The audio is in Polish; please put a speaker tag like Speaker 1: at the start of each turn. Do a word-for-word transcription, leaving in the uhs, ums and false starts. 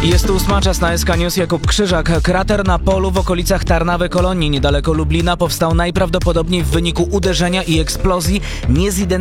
Speaker 1: Jest tu ósma, czas na S K News. Jakub Krzyżak. Krater na polu w okolicach Tarnawy Kolonii niedaleko Lublina powstał najprawdopodobniej w wyniku uderzenia i eksplozji niezidentyfikowanej